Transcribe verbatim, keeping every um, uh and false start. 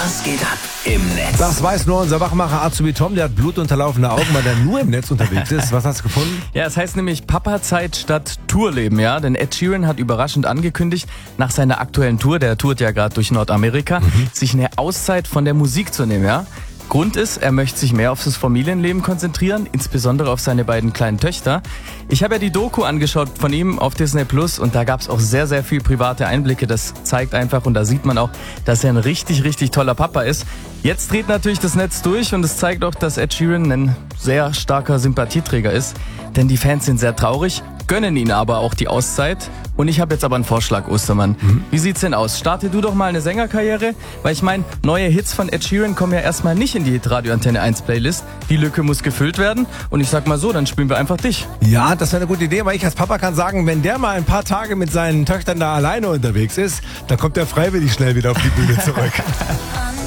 Was geht ab im Netz? Das weiß nur unser Wachmacher Azubi Tom, der hat blutunterlaufene Augen, weil der nur im Netz unterwegs ist. Was hast du gefunden? Ja, es heißt nämlich Papa-Zeit statt Tourleben, ja. Denn Ed Sheeran hat überraschend angekündigt, nach seiner aktuellen Tour, der tourt ja gerade durch Nordamerika, mhm. sich eine Auszeit von der Musik zu nehmen, ja. Grund ist, er möchte sich mehr auf das Familienleben konzentrieren, insbesondere auf seine beiden kleinen Töchter. Ich habe ja die Doku angeschaut von ihm auf Disney Plus und da gab es auch sehr, sehr viel private Einblicke. Das zeigt einfach und da sieht man auch, dass er ein richtig, richtig toller Papa ist. Jetzt dreht natürlich das Netz durch und es zeigt auch, dass Ed Sheeran ein sehr starker Sympathieträger ist. Denn die Fans sind sehr traurig, gönnen ihn aber auch die Auszeit. Und ich habe jetzt aber einen Vorschlag, Ostermann. Mhm. Wie sieht's denn aus? Starte du doch mal eine Sängerkarriere? Weil ich meine, neue Hits von Ed Sheeran kommen ja erstmal nicht in die Hitradio Antenne eins Playlist. Die Lücke muss gefüllt werden. Und ich sag mal so, dann spielen wir einfach dich. Ja, das wäre eine gute Idee, weil ich als Papa kann sagen, wenn der mal ein paar Tage mit seinen Töchtern da alleine unterwegs ist, dann kommt er freiwillig schnell wieder auf die Bühne zurück.